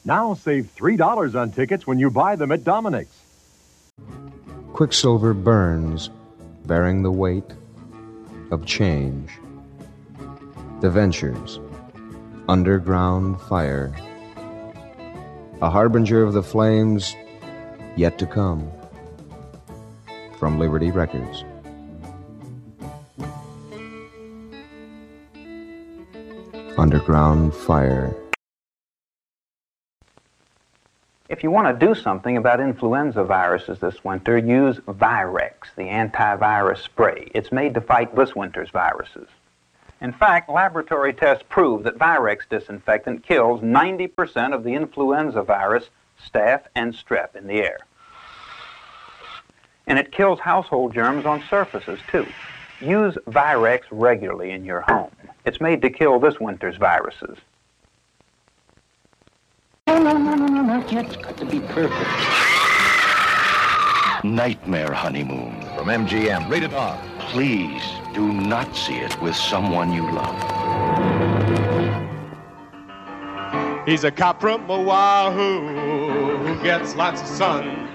Now save $3 on tickets when you buy them at Dominic's. Quicksilver burns, bearing the weight of change. The Ventures, underground fire. A harbinger of the flames yet to come. From Liberty Records. Underground fire. If you want to do something about influenza viruses this winter, use Virex, the antivirus spray. It's made to fight this winter's viruses. In fact, laboratory tests prove that Virex disinfectant kills 90% of the influenza virus, staph, and strep in the air. And it kills household germs on surfaces, too. Use Virex regularly in your home. It's made to kill this winter's viruses. No, it's got to be perfect. Nightmare Honeymoon. From MGM, rated R. Please do not see it with someone you love. He's a cop from Oahu who gets lots of sun.